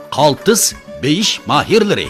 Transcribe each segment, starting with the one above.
qaltis beyish mahirlari.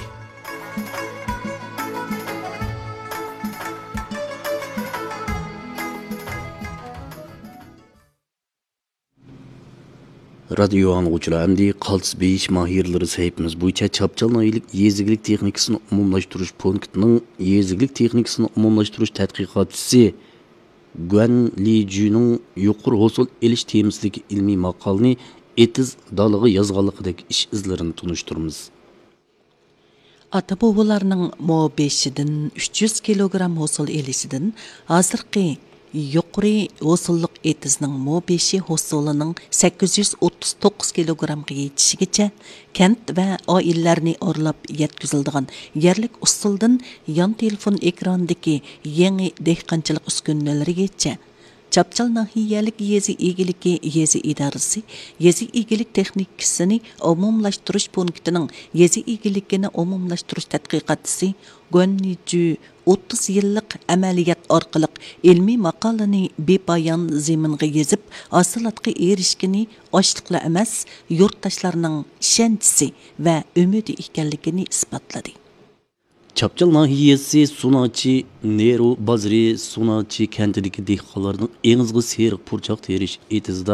Radyo anlıqçılar əmdi qaltis beyiş mahirləri sahibimiz bo'yicha Chapchal noyilik yeziglik texnikasini umumlashtirish punktining yeziglik texnikasini umumlashtirish tadqiqotchisi Guan Lijuning yuqori hosil elish temasidagi ilmiy maqolani etiz dalig'i yozganligidagi ish izlarini tunishtiramiz. Ata-bobolarning mo-5dan 300 kilogram hosil elishidan hozirgi yuqori hosillik etizning mo-5 hosilining 839 kilogramga yetishigacha kent va oilalarni orlab yetkaziladigan yerlik usuldan yon telefon ekranidagi yangi dehqonchilik uskunalarigacha Chapchal nahiyalik yezi egiligi yezi idorasi yezi egilik texnikasini umumlashtirish punktining yezi egiligini umumlashtirish tadqiqotchisi Guaniju 30 yillik amaliyat orqali ilmiy maqolani bepoyon zaminga yezib hasilatga erishgani ochliqla emas yurtdoshlarning ishonchisi va umidi ekanligini isbotladi. Chapchal nahiyasi Sunachi Nero Bazri Sunachi kentidagi dehqonlarning engizg'i seriq purchoq terish etizda.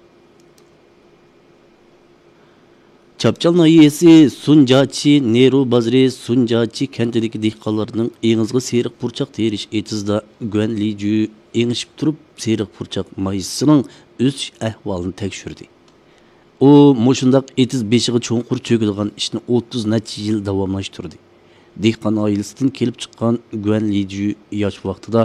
Chapchal nahiyasi Sunjachi Nero Bazri Sunjachi kentidagi dehqonlarning engizg'i seriq purchoq terish etizda Guan Liju engishib turib seriq purchoq maysining o'sish ahvolini tekshirdi. U mushundaq etiz beshiga cho'nqur cho'kilgan ishni 30 necha yil davomlashtirdi. Dehqon oilasidan kelib chiqqan Guan Liju yosh vaqtida